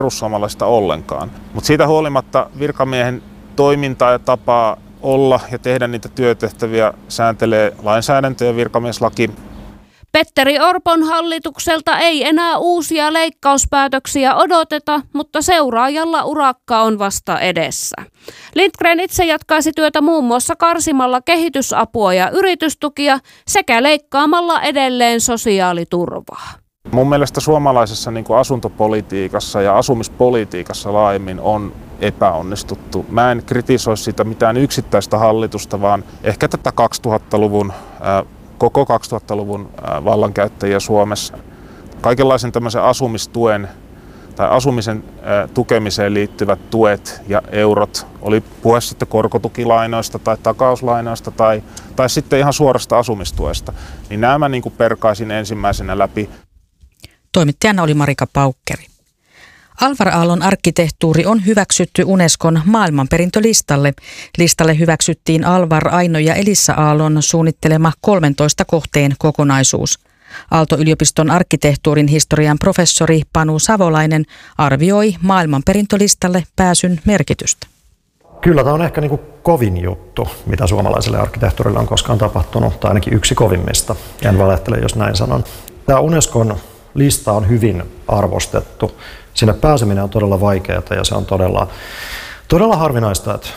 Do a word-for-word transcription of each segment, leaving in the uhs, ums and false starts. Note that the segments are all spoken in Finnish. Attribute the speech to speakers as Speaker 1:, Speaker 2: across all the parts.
Speaker 1: perussuomalaista ollenkaan. Mutta siitä huolimatta virkamiehen toimintaa ja tapaa olla ja tehdä niitä työtehtäviä sääntelee lainsäädäntö ja virkamieslaki.
Speaker 2: Petteri Orpon hallitukselta ei enää uusia leikkauspäätöksiä odoteta, mutta seuraajalla urakka on vasta edessä. Lindgren itse jatkaisi työtä muun muassa karsimalla kehitysapua ja yritystukia sekä leikkaamalla edelleen sosiaaliturvaa.
Speaker 1: Mun mielestä suomalaisessa niin kuin asuntopolitiikassa ja asumispolitiikassa laajemmin on epäonnistuttu. Mä en kritisoi sitä mitään yksittäistä hallitusta, vaan ehkä tätä kaksituhattaluvun, äh, koko kaksituhattaluvun äh, vallankäyttäjiä Suomessa. Kaikenlaisen tämmöisen asumistuen tai asumisen äh, tukemiseen liittyvät tuet ja eurot, oli puhe sitten korkotukilainoista tai takauslainoista tai, tai sitten ihan suorasta asumistuesta, niin nämä mä niin kuin perkaisin ensimmäisenä läpi.
Speaker 3: Toimittajana oli Marika Paukkeri. Alvar Aallon arkkitehtuuri on hyväksytty Unescon maailmanperintölistalle. Listalle hyväksyttiin Alvar, Aino ja Elissa Aallon suunnittelema kolmentoista kohteen kokonaisuus. Aalto-yliopiston arkkitehtuurin historian professori Panu Savolainen arvioi maailmanperintölistalle pääsyn merkitystä.
Speaker 4: Kyllä tämä on ehkä niin kuin kovin juttu, mitä suomalaiselle arkkitehtuurille on koskaan tapahtunut, tai ainakin yksi kovimmista. En valehtele, jos näin sanon. Tämä Unescon lista on hyvin arvostettu. Sinne pääseminen on todella vaikeaa ja se on todella, todella harvinaista, että,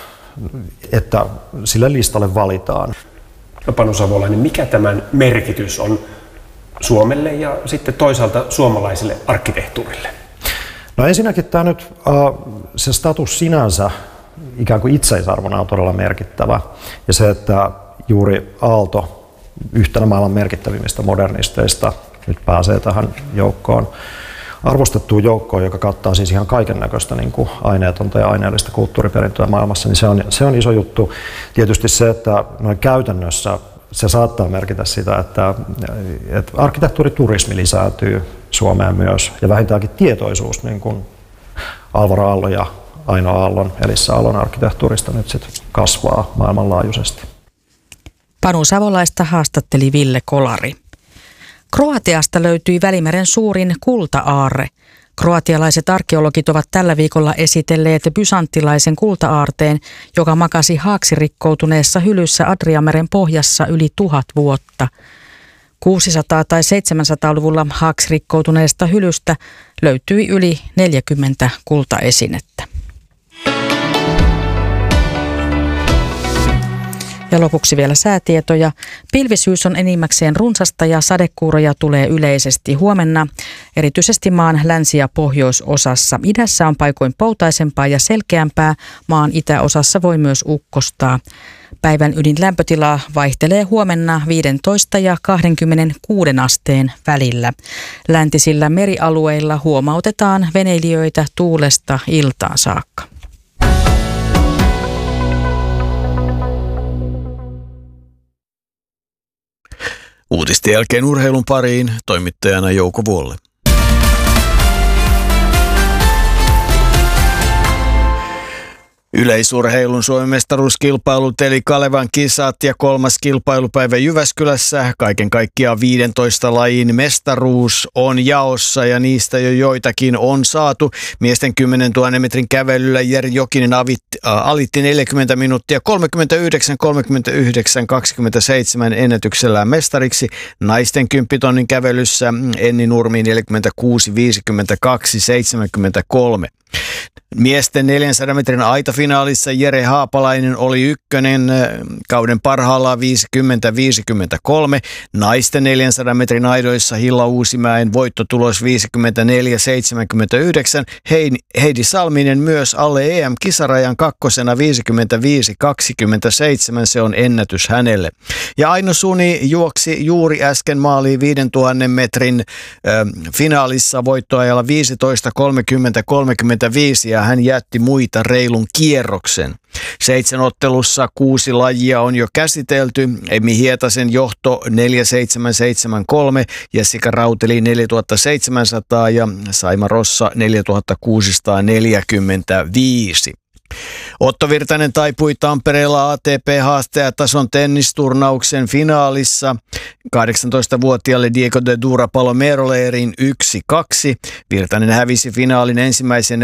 Speaker 4: että sille listalle valitaan.
Speaker 5: No Panu Savolainen, mikä tämän merkitys on Suomelle ja sitten toisaalta suomalaiselle arkkitehtuurille?
Speaker 4: No ensinnäkin tämä nyt, se status sinänsä ikään kuin itseisarvona on todella merkittävä. Ja se, että juuri Aalto yhtenä maailman merkittävimmistä modernisteista nyt pääsee tähän joukkoon, arvostettuun joukkoon, joka kattaa siis ihan kaiken näköistä niin kuin aineetonta ja aineellista kulttuuriperintöä maailmassa, niin se on, se on iso juttu. Tietysti se, että noin käytännössä se saattaa merkitä sitä, että, että arkkitehtuuriturismi lisääntyy Suomeen myös, ja vähintäänkin tietoisuus niin kuin Alvar Aallon ja Aino Aallon, Elissa Aallon arkkitehtuurista nyt sit kasvaa maailmanlaajuisesti.
Speaker 3: Panu Savolaista haastatteli Ville Kolari. Kroatiasta löytyi Välimeren suurin kulta-aarre. Kroatialaiset arkeologit ovat tällä viikolla esitelleet bysanttilaisen kulta-aarteen, joka makasi haaksirikkoutuneessa hylyssä Adriameren pohjassa yli tuhat vuotta. kuusisataa- tai seitsemänsataa-luvulla haaksirikkoutuneesta hylystä löytyi yli neljäkymmentä kultaesinettä. Ja lopuksi vielä säätietoja. Pilvisyys on enimmäkseen runsasta ja sadekuuroja tulee yleisesti huomenna, erityisesti maan länsi- ja pohjoisosassa. Idässä on paikoin poutaisempaa ja selkeämpää, maan itäosassa voi myös ukkostaa. Päivän ydinlämpötila vaihtelee huomenna viisitoista ja kaksikymmentäkuusi asteen välillä. Läntisillä merialueilla huomautetaan veneilijöitä tuulesta iltaan saakka.
Speaker 6: Uutisten jälkeen urheilun pariin toimittajana Jouko Vuolle. Yleisurheilun Suomen mestaruuskilpailut eli Kalevan kisat ja kolmas kilpailupäivä Jyväskylässä. Kaiken kaikkiaan viidentoista lajin mestaruus on jaossa ja niistä jo joitakin on saatu. Miesten kymmenentuhannen metrin kävelyllä Jeri Jokinen avitti, äh, alitti neljäkymmentä minuuttia kolmekymmentäyhdeksän kolmekymmentäyhdeksän kaksikymmentäseitsemän ennätyksellään mestariksi. Naisten kymppitonnin kävelyssä Enni Nurmi neljäkymmentäkuusi viisikymmentäkaksi seitsemänkymmentäkolme. Miesten neljänsadan metrin aitafinaalissa Jere Haapalainen oli ykkönen kauden parhaalla viisikymmentä viisikymmentäkolme. Naisten neljänsadan metrin aidoissa Hilla Uusimäen voittotulos viisikymmentäneljä seitsemänkymmentäyhdeksän. Heidi Salminen myös alle E M-kisarajan kakkosena viisikymmentäviisi kaksikymmentäseitsemän. Se on ennätys hänelle. Ja Aino Suni juoksi juuri äsken maaliin viidentuhannen metrin äh, finaalissa voittoajalla viisitoista kolmekymmentä kolmekymmentäviisi ja hän jätti muita reilun kierroksen. Seitsemänottelussa kuusi lajia on jo käsitelty. Emmi Hietasen johto neljä seitsemän seitsemän kolme, Jessica Rauteli neljätuhattaseitsemänsataa ja Saima Rossa neljätuhattakuusisataaneljäkymmentäviisi. Otto Virtanen taipui Tampereella A T P-haastajatason tennisturnauksen finaalissa kahdeksantoistavuotiaalle Diego de Dura Palomerolle erin yksi kaksi. Virtanen hävisi finaalin ensimmäisen